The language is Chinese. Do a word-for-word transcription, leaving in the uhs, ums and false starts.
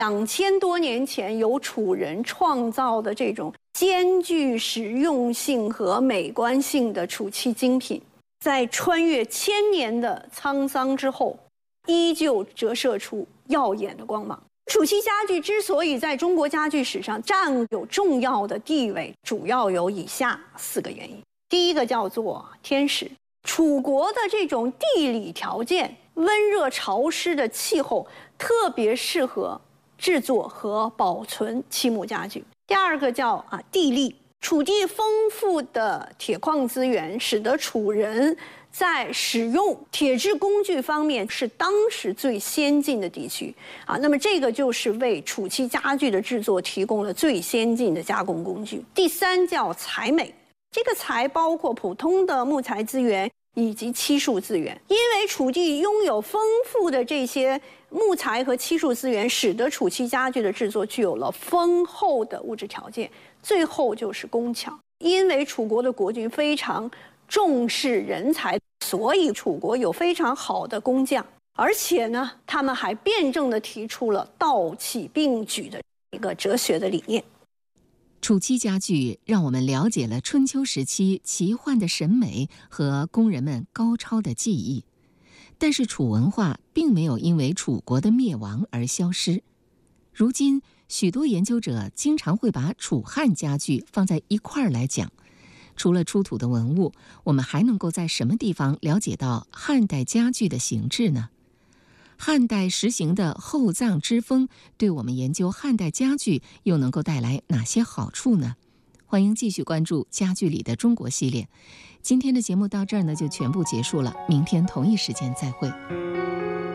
两千多年前由楚人创造的这种兼具实用性和美观性的楚漆精品，在穿越千年的沧桑之后，依旧折射出耀眼的光芒。楚漆家具之所以在中国家具史上占有重要的地位，主要有以下四个原因。第一个叫做天时，楚国的这种地理条件，温热潮湿的气候，特别适合制作和保存漆木家具。第二个叫啊地利，楚地丰富的铁矿资源，使得楚人在使用铁制工具方面是当时最先进的地区啊。那么这个就是为楚漆家具的制作提供了最先进的加工工具。第三叫材美，这个材包括普通的木材资源以及漆树资源，因为楚地拥有丰富的这些木材和漆树资源，使得楚漆家具的制作具有了丰厚的物质条件。最后就是工巧，因为楚国的国君非常重视人才，所以楚国有非常好的工匠，而且呢，他们还辩证地提出了道气并举的一个哲学的理念。 楚漆家具让我们了解了春秋时期奇幻的审美和工人们高超的技艺，但是楚文化并没有因为楚国的灭亡而消失。如今，许多研究者经常会把楚汉家具放在一块儿来讲。除了出土的文物，我们还能够在什么地方了解到汉代家具的形制呢？汉代实行的厚葬之风，对我们研究汉代家具又能够带来哪些好处呢？欢迎继续关注《家具里的中国》系列。今天的节目到这儿呢，就全部结束了。明天同一时间再会。